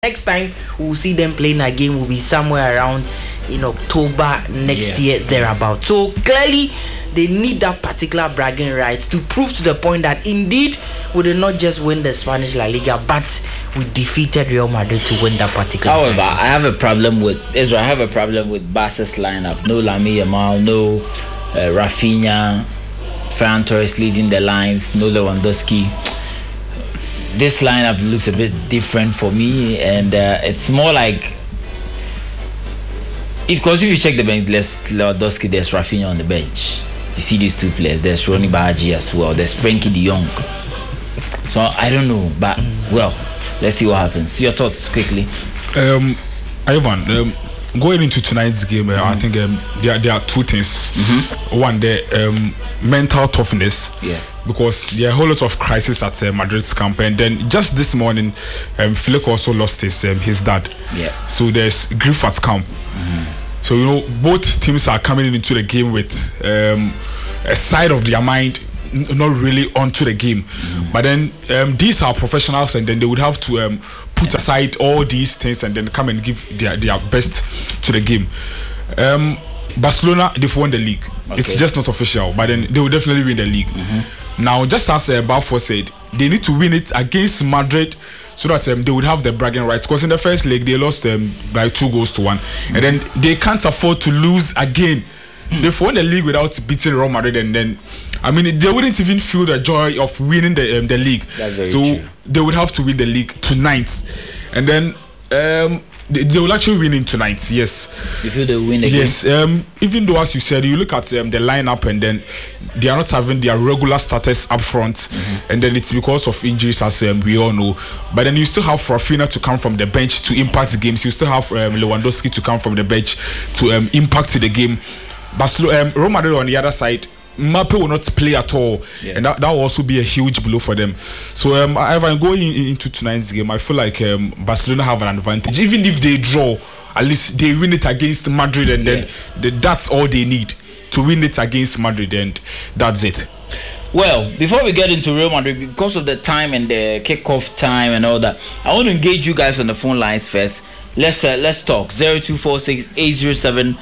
Next time we'll see them playing a game will be somewhere around in October next year thereabout. So clearly they need that particular bragging rights to prove to the point that indeed we did not just win the Spanish La Liga, but we defeated Real Madrid to win that particular. However, I have a problem with Israel. I have a problem with Barca's lineup. No Lamine Yamal, no Rafinha, Ferran Torres leading the lines, no Lewandowski. This lineup looks a bit different for me, and it's more like if you check the bench, there's Lewandowski, there's Rafinha on the bench. You see these two players. There's Ronnie Baji as well. There's Frankie De Jong. So I don't know, but well, let's see what happens. Your thoughts quickly. Ivan, going into tonight's game, I think there are two things. One, the mental toughness. Yeah. Because there are a whole lot of crisis at Madrid's camp, and then just this morning, Flick also lost his dad. Yeah. So there's grief at camp. So both teams are coming into the game with a side of their mind not really onto the game. But then these are professionals, and then they would have to put aside all these things and then come and give their best to the game. Barcelona, they've won the league. Okay. It's just not official, but then they will definitely win the league. Now, just as Balfour said, they need to win it against Madrid so that they would have the bragging rights. Because in the first leg, they lost by 2-1, and then they can't afford to lose again. They've won the league without beating Real Madrid, and then they wouldn't even feel the joy of winning the league. That's very true. They would have to win the league tonight, and then they will actually win in tonight. Yes. You feel they will win again? Yes. Even though, as you said, you look at the lineup, and then they are not having their regular starters up front, and then it's because of injuries, as we all know. But then you still have Rafinha to come from the bench to impact the games. You still have Lewandowski to come from the bench to impact the game. Real Madrid on the other side, Mbappe will not play at all, and that will also be a huge blow for them. So Ivan, going into tonight's game, I feel like Barcelona have an advantage. Even if they draw, at least they win it against Madrid, and then that's all they need to win it against Madrid, and that's it. Well, before we get into Real Madrid, because of the time and the kickoff time and all that, I want to engage you guys on the phone lines first. Let's talk. 0246-807-545,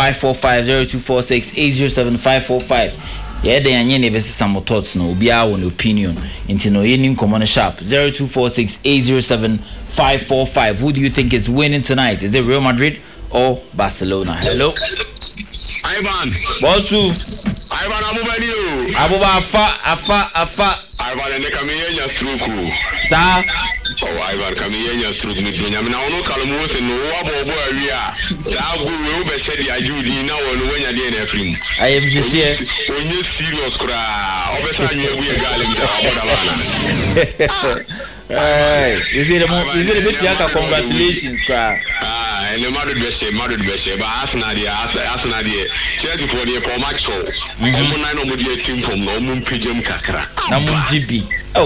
0246-807-545. Yeah, they are nyene bese some thoughts no obi a one opinion into no yenim common sharp. 0246-807-545. Who do you think is winning tonight? Is it Real Madrid or Barcelona? Hello. Ivan. Bosu. Ivan Abubani. Abuba afa. Ivan ene kamiyenya struku. Sa. Oh, Ivan kamiyenya struku mitenya. Na ono kalmu se no wabobo awia. Sa gu we ube shedi ajudi na wonu wenya de na afrim. I am just here. Onye serious kra. Obesa anyu ebu ye gale mta aboda bana. Hey, is it a bit yaka congratulations kra. And the Madrid Beshe, but Arsenal, Chelsea for the Pomacho. I'm not team from Omun Pijam Kakra. Namun GB. Oh,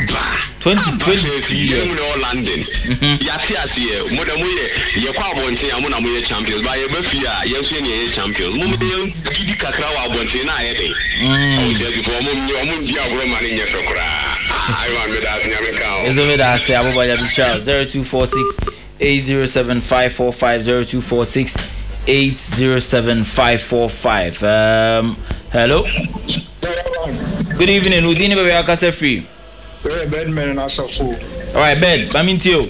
20 years. London. Yasia, Modamuye, Yakabonti, Amunamuye champions, by a Buffia, Yansunia champions. Mummy, Gidi Kakra, Bontina, Chelsea for Omun Diablo Man in Yatokra. I want me that Yamaka. Is the way that I say, Abuba Charles 0246. 807-545 0246-807-545. Hello. Good evening. Udini baby akase free. Bedman na sofo. All right, bed. Bamintio.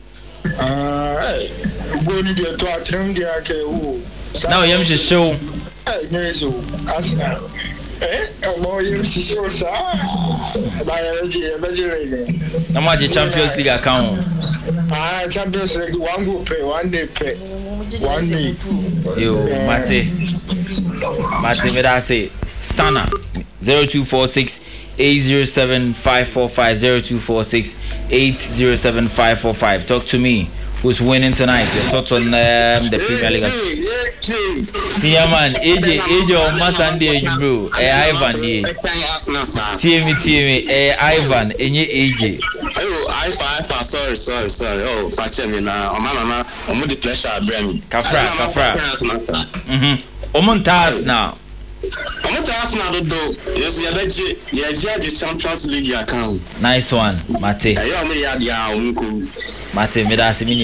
Go ni dia to atrem dia ke wo. Now yam show. Nyezo. Arsenal. Mo yam show sa. Ba ya beje. Na ma Champions League account. Champions League one group pay, one day pay. 1 day. Yo, Mate, me da say. Stana 0246-807-545 0246-807-545. Talk to me. Who's winning tonight? Your thoughts on the Premier League? Senior man, AJ on my Sunday, bro. Ivan, TME, Ivan, and AJ. Ivan, sorry. Oh, Fachemi na, Mama, the pleasure, Bremi. Kafra. Omontas now. I'm not asking how to do. Yes, you're the Champions League account. Nice one, Mate. I am a Mate, me that's